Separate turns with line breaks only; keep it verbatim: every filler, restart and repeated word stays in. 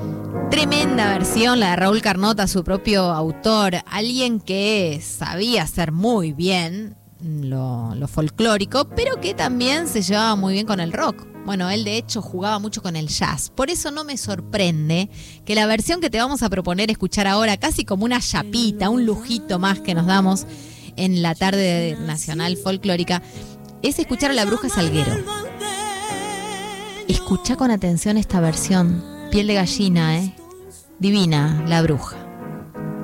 Tremenda versión, la de Raúl Carnota, su propio autor, alguien que sabía hacer muy bien lo, lo folclórico, pero que también se llevaba muy bien con el rock. Bueno, él de hecho jugaba mucho con el jazz. Por eso no me sorprende que la versión que te vamos a proponer escuchar ahora, casi como una chapita, un lujito más que nos damos en la tarde nacional folclórica, es escuchar a la Bruja Salguero. Escucha con atención esta versión, piel de gallina, ¿eh? Divina, la Bruja.